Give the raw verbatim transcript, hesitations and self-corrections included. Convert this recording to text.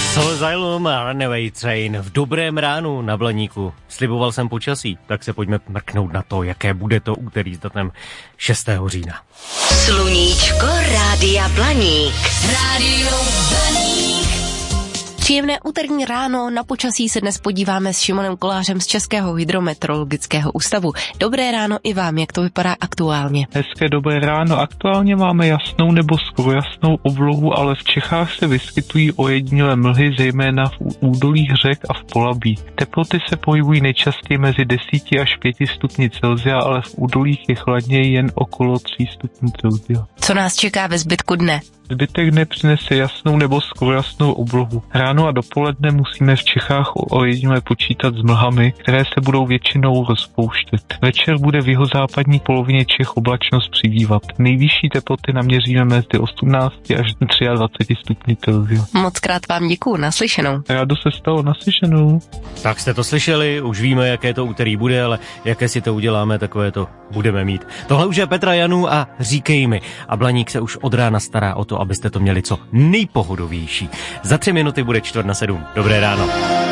Soul Asylum a Runaway Train v dobrém ránu na Blaníku. Sliboval jsem počasí, tak se pojďme mrknout na to, jaké bude to úterý s datem šestého října. Sluníčko Rádia Blaník. Rádio Blaník. Příjemné úterní ráno, na počasí se dnes podíváme s Šimonem Kolářem z Českého hydrometeorologického ústavu. Dobré ráno i vám, jak to vypadá aktuálně? Hezké dobré ráno, aktuálně máme jasnou nebo skoro jasnou oblohu, ale v Čechách se vyskytují ojedinělé mlhy, zejména v údolích řek a v Polabí. Teploty se pohybují nejčastěji mezi deseti až pěti stupni Celsia, ale v údolích je chladněji jen okolo tří stupňů Celsia. Co nás čeká ve zbytku dne? Zbytek dne přinese jasnou nebo skoro jasnou oblohu. Ráno a dopoledne musíme v Čechách ojediněle počítat s mlhami, které se budou většinou rozpouštět. Večer bude v jihozápadní polovině Čech oblačnost přibývat. Nejvyšší teploty naměříme mezi osmnácti až dvaceti třemi stupni Celsia. Moc krát vám děkuju, naslyšenou. Rádo se stalo, naslyšenou. Tak jste to slyšeli, už víme, jaké to úterý bude, ale jaké si to uděláme, takové to budeme mít. Tohle už je Petra Janů a Říkej mi. A Blaník se už od rána stará o to, abyste to měli co nejpohodovější. Za tři minuty bude čtvrt na sedm. Dobré ráno.